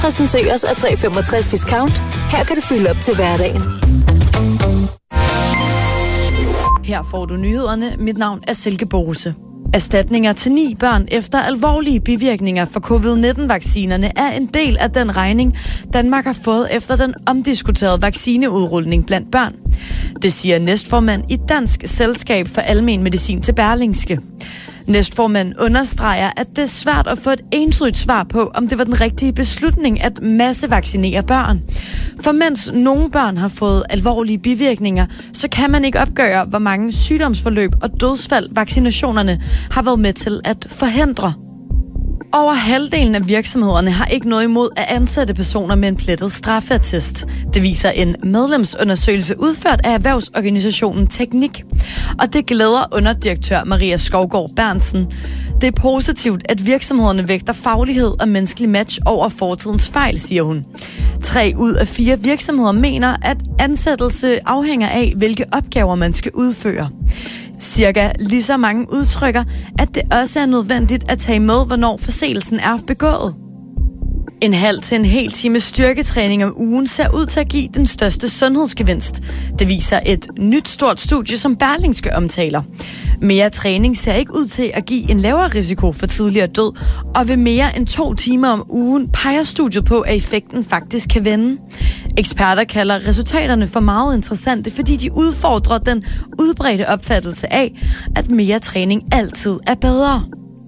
Præsenteres af 365 Discount. Her kan du fylde op til hverdagen. Her får du nyhederne. Mit navn er Silke Bose. Erstatninger til 9 børn efter alvorlige bivirkninger for covid-19-vaccinerne er en del af den regning, Danmark har fået efter den omdiskuterede vaccineudrulning blandt børn. Det siger næstformand i Dansk Selskab for Almen Medicin til Berlingske. Næstformanden understreger, at det er svært at få et entydigt svar på, om det var den rigtige beslutning at massevaccinere børn. For mens nogle børn har fået alvorlige bivirkninger, så kan man ikke opgøre, hvor mange sygdomsforløb og dødsfald vaccinationerne har været med til at forhindre. Over halvdelen af virksomhederne har ikke noget imod at ansætte personer med en plettet straffeattest. Det viser en medlemsundersøgelse udført af erhvervsorganisationen Teknik. Og det glæder underdirektør Maria Skovgaard Bernsen. Det er positivt, at virksomhederne vægter faglighed og menneskelig match over fortidens fejl, siger hun. 3 ud af 4 virksomheder mener, at ansættelse afhænger af, hvilke opgaver man skal udføre. Cirka lige så mange udtrykker, at det også er nødvendigt at tage med, hvornår forseelsen er begået. En halv til en hel time styrketræning om ugen ser ud til at give den største sundhedsgevinst. Det viser et nyt stort studie, som Berlingske omtaler. Mere træning ser ikke ud til at give en lavere risiko for tidligere død, og ved mere end 2 timer om ugen peger studiet på, at effekten faktisk kan vende. Eksperter kalder resultaterne for meget interessante, fordi de udfordrer den udbredte opfattelse af, at mere træning altid er bedre.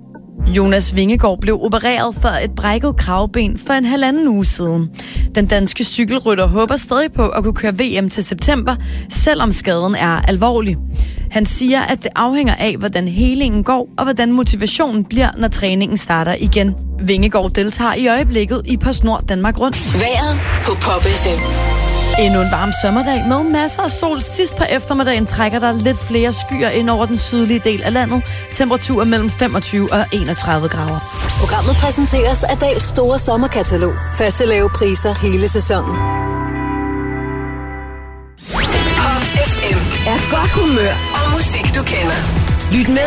Jonas Vingegaard blev opereret for et brækket kravben for en 1,5 uge siden. Den danske cykelrytter håber stadig på at kunne køre VM til september, selvom skaden er alvorlig. Han siger, at det afhænger af, hvordan helingen går, og hvordan motivationen bliver, når træningen starter igen. Vingegaard deltager i øjeblikket i PostNord Danmark Rundt. Vejret på Pop FM. Endnu en varm sommerdag med masser af sol. Sidst på eftermiddagen trækker der lidt flere skyer ind over den sydlige del af landet. Temperaturer mellem 25 og 31 grader. Programmet præsenteres af Dahls store sommerkatalog. Faste lave priser hele sæsonen. Pop FM er godt humør og musik, du kender. Lyt med